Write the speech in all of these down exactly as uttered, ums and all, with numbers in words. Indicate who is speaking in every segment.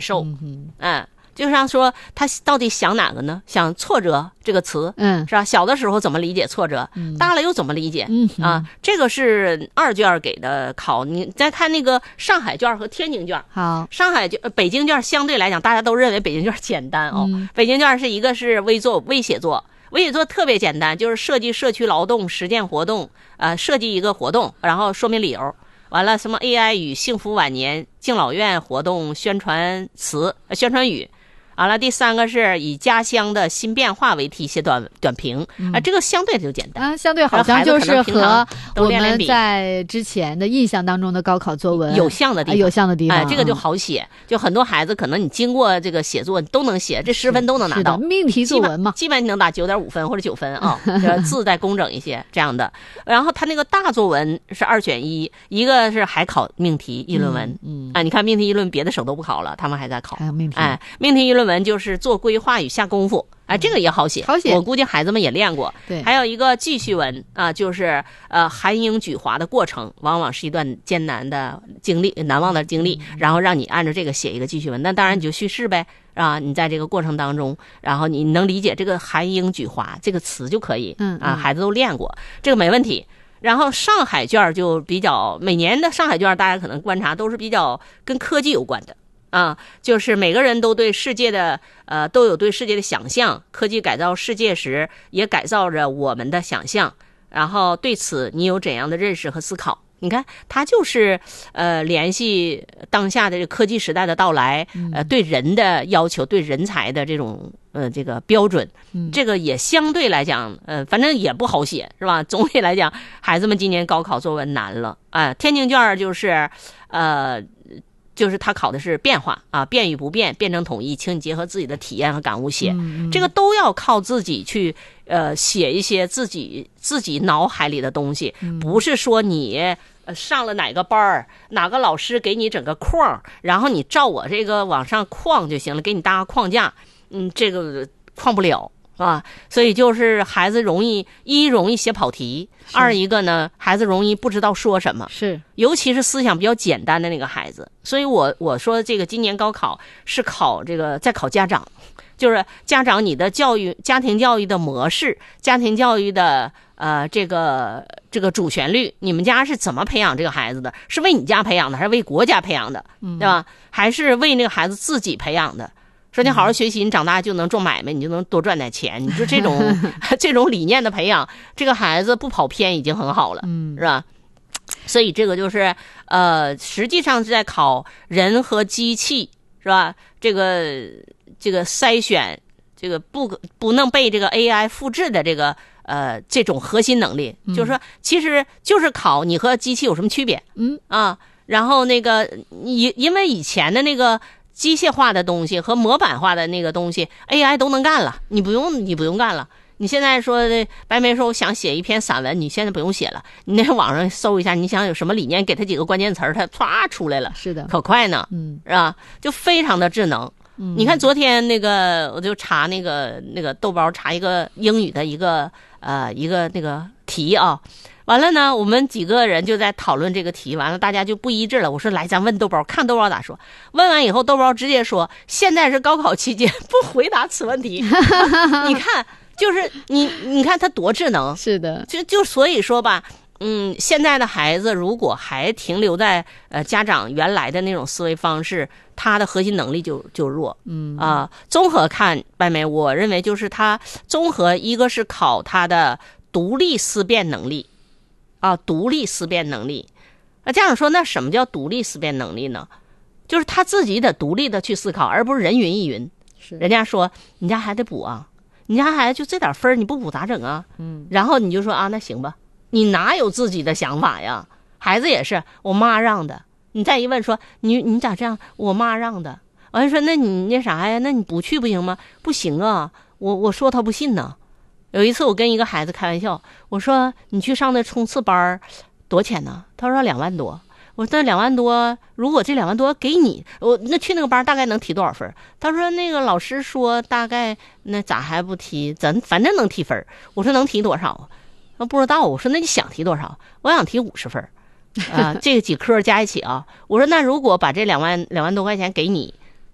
Speaker 1: 受。嗯，嗯就像说他到底想哪个呢？想挫折这个词，嗯，是吧？小的时候怎么理解挫折，嗯、大了又怎么理解？嗯啊，这个是二卷给的考。你再看那个上海卷和天津卷，
Speaker 2: 好，
Speaker 1: 上海卷、北京卷相对来讲，大家都认为北京卷简单哦。嗯、北京卷是一个是微作微写作，微写作特别简单，就是设计社区劳动实践活动，呃，设计一个活动，然后说明理由。完了，什么 A I 与幸福晚年敬老院活动宣传词、呃、宣传语。完了，第三个是以家乡的新变化为题写短短评，啊，这个相对就简单，
Speaker 2: 啊，相对好像就是和我们在之前的印象当中的高考作文
Speaker 1: 有像的地方，
Speaker 2: 有像的地方，
Speaker 1: 哎，这个就好写，就很多孩子可能你经过这个写作，你都能写，这十分都能拿到。
Speaker 2: 命题作文嘛，
Speaker 1: 基本你能打九点五分或者九分啊，字再工整一些这样的。然后他那个大作文是二选一，一个是还考命题议论文，嗯，啊，你看命题议论别的省都不考了，他们还在考，
Speaker 2: 还有命题，
Speaker 1: 哎，命题议论文就是做规划与下功夫，哎，这个也好写，
Speaker 2: 好写。
Speaker 1: 我估计孩子们也练过。
Speaker 2: 对，
Speaker 1: 还有一个记叙文啊，就是呃含英举华的过程，往往是一段艰难的经历、难忘的经历，嗯、然后让你按照这个写一个记叙文。那当然你就叙事呗，啊，你在这个过程当中，然后你能理解这个含英举华这个词就可以，
Speaker 2: 嗯
Speaker 1: 啊，孩子都练过，这个没问题。然后上海卷就比较，每年的上海卷大家可能观察都是比较跟科技有关的。啊，就是每个人都对世界的呃都有对世界的想象，科技改造世界时也改造着我们的想象，然后对此你有怎样的认识和思考？你看，它就是呃联系当下的科技时代的到来，呃对人的要求，对人才的这种呃这个标准，这个也相对来讲呃反正也不好写，是吧？总体来讲，孩子们今年高考作文难了啊、呃，天津卷就是呃。就是他考的是变化啊，变与不变，变成统一，请你结合自己的体验和感悟写，嗯嗯这个都要靠自己去呃写一些自己自己脑海里的东西，嗯、不是说你呃上了哪个班儿，哪个老师给你整个框，然后你照我这个往上框就行了，给你搭个框架，嗯，这个框不了。啊，所以就是孩子容易一容易写跑题，二一个呢，孩子容易不知道说什么，
Speaker 2: 是，
Speaker 1: 尤其是思想比较简单的那个孩子。所以我我说这个今年高考是考这个在考家长，就是家长你的教育家庭教育的模式，家庭教育的呃这个这个主旋律，你们家是怎么培养这个孩子的？是为你家培养的，还是为国家培养的？嗯，对吧？还是为那个孩子自己培养的？说你好好学习，你长大就能做买卖，你就能多赚点钱。你说这种这种理念的培养，这个孩子不跑偏已经很好了，嗯，是吧？所以这个就是呃，实际上是在考人和机器，是吧？这个这个筛选，这个不不能被这个 A I 复制的这个呃这种核心能力，嗯、就是说，其实就是考你和机器有什么区别，嗯啊，然后那个因因为以前的那个。机械化的东西和模板化的那个东西 A I 都能干了，你不用你不用干了。你现在说白梅说我想写一篇散文，你现在不用写了，你那网上搜一下，你想有什么理念，给他几个关键词儿，他唰出来了，
Speaker 2: 是的，
Speaker 1: 可快呢，嗯，是吧？就非常的智能。嗯，你看昨天那个我就查那个那个豆包查一个英语的一个呃一个那个题啊。完了呢，我们几个人就在讨论这个题，完了大家就不一致了。我说来，咱问豆包，看豆包咋说。问完以后，豆包直接说：“现在是高考期间，不回答此问题。”你看，就是你，你看他多智能。
Speaker 2: 是的，
Speaker 1: 就就所以说吧，嗯，现在的孩子如果还停留在呃家长原来的那种思维方式，他的核心能力就就弱。嗯啊、呃，综合看，白梅，我认为就是他综合一个是考他的独立思辨能力。啊，独立思辨能力。那家长说，那什么叫独立思辨能力呢？就是他自己得独立的去思考，而不是人云亦云。
Speaker 2: 是，
Speaker 1: 人家说你家孩子补啊，你家孩子就这点分你不补咋整啊？嗯，然后你就说啊，那行吧，你哪有自己的想法呀？孩子也是我妈让的。你再一问说你你咋这样？我妈让的。完了说那你那啥呀？那你不去不行吗？不行啊，我我说他不信呢。有一次我跟一个孩子开玩笑，我说你去上那冲刺班多少钱呢？他说两万多。我说那两万多，如果这两万多给你，我那去那个班大概能提多少分？他说那个老师说大概那咋还不提？咱反正能提分。我说能提多少？他不知道。我说那你想提多少？我想提五十分。啊、呃，这个几科加一起啊。我说那如果把这两万两万多块钱给你，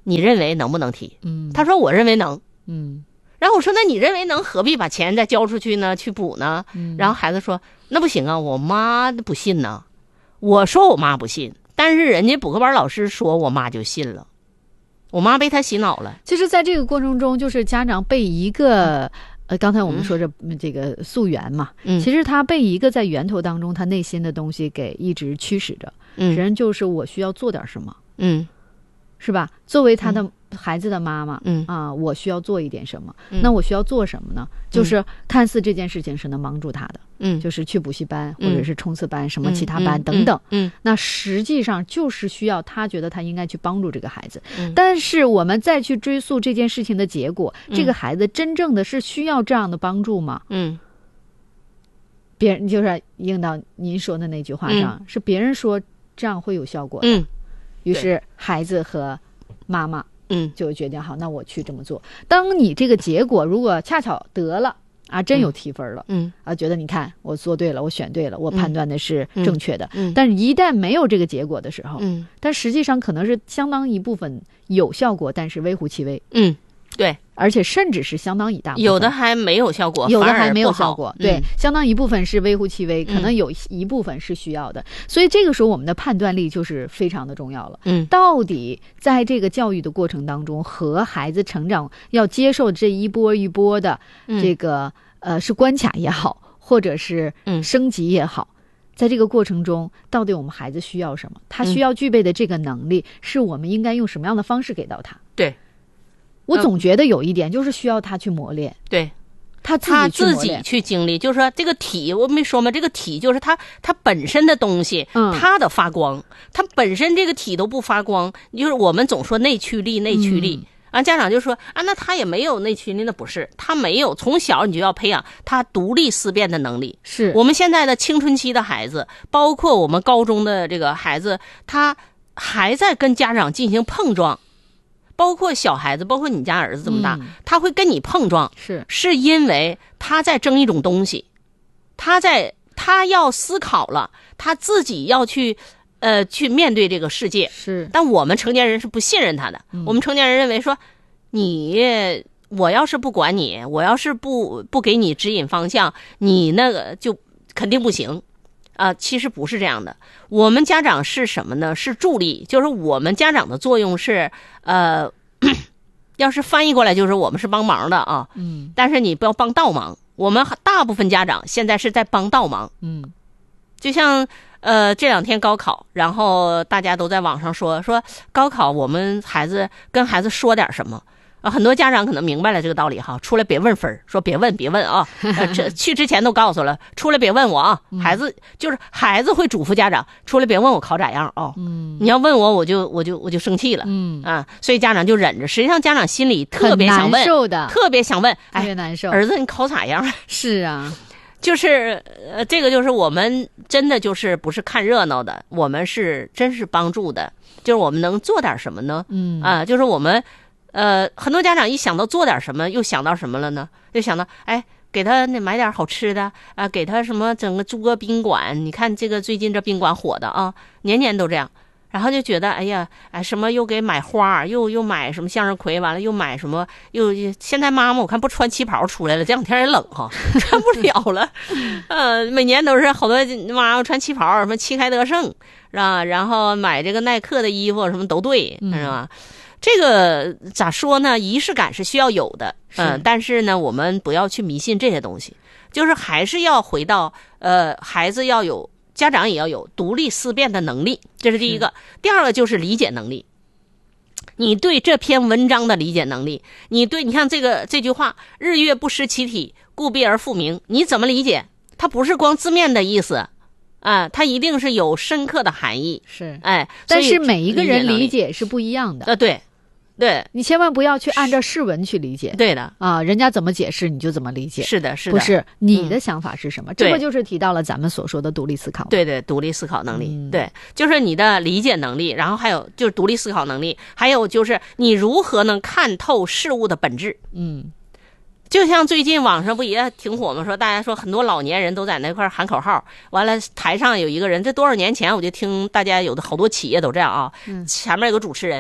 Speaker 1: 你认为能不能提？
Speaker 2: 嗯，
Speaker 1: 他说我认为能。
Speaker 2: 嗯，
Speaker 1: 然后我说那你认为能，何必把钱再交出去呢？去补呢？
Speaker 2: 嗯，
Speaker 1: 然后孩子说那不行啊，我妈不信呢。我说我妈不信，但是人家补课班老师说我妈就信了，我妈被他洗脑了。
Speaker 2: 其实在这个过程中，就是家长被一个呃，刚才我们说这、嗯、这个溯源嘛，
Speaker 1: 嗯，
Speaker 2: 其实他被一个在源头当中他内心的东西给一直驱使着，
Speaker 1: 嗯，
Speaker 2: 人就是我需要做点什么，
Speaker 1: 嗯，
Speaker 2: 是吧？作为他的孩子的妈妈，
Speaker 1: 嗯
Speaker 2: 啊，我需要做一点什么，
Speaker 1: 嗯，
Speaker 2: 那我需要做什么呢？就是看似这件事情是能帮助他的，
Speaker 1: 嗯，
Speaker 2: 就是去补习班、
Speaker 1: 嗯、
Speaker 2: 或者是冲刺班、什么其他班、
Speaker 1: 嗯、
Speaker 2: 等等，
Speaker 1: 嗯，
Speaker 2: 那实际上就是需要他觉得他应该去帮助这个孩子，
Speaker 1: 嗯，
Speaker 2: 但是我们再去追溯这件事情的结果，
Speaker 1: 嗯、
Speaker 2: 这个孩子真正的是需要这样的帮助吗？
Speaker 1: 嗯，
Speaker 2: 别人就是应到您说的那句话上，
Speaker 1: 嗯、
Speaker 2: 是别人说这样会有效果的，
Speaker 1: 嗯，
Speaker 2: 于是孩子和妈妈
Speaker 1: 嗯，
Speaker 2: 就决定好，那我去这么做。当你这个结果如果恰巧得了啊，真有提分了，
Speaker 1: 嗯
Speaker 2: 啊，觉得你看我做对了，我选对了，我判断的是正确的。
Speaker 1: 嗯，
Speaker 2: 但是一旦没有这个结果的时候，
Speaker 1: 嗯，
Speaker 2: 但实际上可能是相当一部分有效果，但是微乎其微。
Speaker 1: 嗯，对，
Speaker 2: 而且甚至是相当一大部分，
Speaker 1: 有的还没有效果，
Speaker 2: 有的还没有效果，对、
Speaker 1: 嗯，
Speaker 2: 相当一部分是微乎其微，可能有一部分是需要的，嗯、所以这个时候我们的判断力就是非常的重要了。
Speaker 1: 嗯，
Speaker 2: 到底在这个教育的过程当中，和孩子成长要接受这一波一波的这个、嗯、呃是关卡也好，或者是升级也好。嗯，在这个过程中，到底我们孩子需要什么？他需要具备的这个能力，嗯、是我们应该用什么样的方式给到他？
Speaker 1: 对。
Speaker 2: 我总觉得有一点就是需要他去磨练，
Speaker 1: 对，
Speaker 2: 他自己
Speaker 1: 他自己去经历，就是说这个体我没说嘛，这个体就是他他本身的东西，
Speaker 2: 嗯，
Speaker 1: 他的发光，他本身这个体都不发光，就是我们总说内驱力，内驱力。嗯啊，家长就说啊，那他也没有内驱力，那不是他没有，从小你就要培养他独立思辨的能力。
Speaker 2: 是
Speaker 1: 我们现在的青春期的孩子，包括我们高中的这个孩子，他还在跟家长进行碰撞。包括小孩子，包括你家儿子这么大，嗯、他会跟你碰撞，
Speaker 2: 是
Speaker 1: 是因为他在争一种东西，他在他要思考了，他自己要去呃去面对这个世界。
Speaker 2: 是，
Speaker 1: 但我们成年人是不信任他的，
Speaker 2: 嗯、
Speaker 1: 我们成年人认为说，你我要是不管你，我要是不不给你指引方向，你那个就肯定不行。啊、呃，其实不是这样的。我们家长是什么呢？是助力，就是我们家长的作用是，呃，要是翻译过来就是我们是帮忙的啊。
Speaker 2: 嗯。
Speaker 1: 但是你不要帮倒忙。我们大部分家长现在是在帮倒忙。
Speaker 2: 嗯。
Speaker 1: 就像呃这两天高考，然后大家都在网上说说高考，我们孩子跟孩子说点什么。啊，很多家长可能明白了这个道理哈，出来别问分，说别问别问啊，呃、这去之前都告诉了，出来别问我啊，孩子就是孩子会嘱咐家长，出来别问我考咋样啊，
Speaker 2: 嗯，
Speaker 1: 你要问我我就我就我就生气了，
Speaker 2: 嗯
Speaker 1: 啊，所以家长就忍着，实际上家长心里特别想问，
Speaker 2: 很难受的，
Speaker 1: 特别想问，
Speaker 2: 特别难受，
Speaker 1: 儿子你考咋样？
Speaker 2: 是啊。
Speaker 1: 就是呃，这个就是我们真的就是不是看热闹的，我们是真是帮助的，就是我们能做点什么呢？
Speaker 2: 嗯
Speaker 1: 啊，就是我们。呃，很多家长一想到做点什么，又想到什么了呢？就想到，哎，给他那买点好吃的啊，给他什么整个租个宾馆。你看这个最近这宾馆火的啊，年年都这样。然后就觉得，哎呀，哎，什么又给买花，又又买什么向日葵，完了又买什么，又现在妈妈我看不穿旗袍出来了，这两天也冷哈，穿不了了。呃，每年都是好多妈妈穿旗袍，什么旗开得胜是吧？然后买这个耐克的衣服，什么都对，是吧？嗯这个咋说呢？仪式感是需要有的，嗯、呃，但是呢，我们不要去迷信这些东西，就是还是要回到呃，孩子要有，家长也要有独立思辨的能力，这是第一个。第二个就是理解能力，你对这篇文章的理解能力，你对你看这个这句话“日月不失其体，故必而复明”，你怎么理解？它不是光字面的意思。啊，它一定是有深刻的含义，
Speaker 2: 是
Speaker 1: 哎，
Speaker 2: 但是每一个人理解是不一样的。
Speaker 1: 呃，对，对，
Speaker 2: 你千万不要去按照释文去理解。
Speaker 1: 对的
Speaker 2: 啊，人家怎么解释你就怎么理解。
Speaker 1: 是的，是的，
Speaker 2: 不是你的想法是什么？
Speaker 1: 嗯、
Speaker 2: 这不就是提到了咱们所说的独立思考？
Speaker 1: 对对，独立思考能力，
Speaker 2: 嗯、
Speaker 1: 对，就是你的理解能力，然后还有就是独立思考能力，还有就是你如何能看透事物的本质。
Speaker 2: 嗯。
Speaker 1: 就像最近网上不也挺火吗？说大家说很多老年人都在那块喊口号，完了台上有一个人，这多少年前我就听大家有的好多企业都这样啊，
Speaker 2: 嗯、
Speaker 1: 前面有个主持人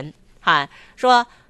Speaker 1: 喊说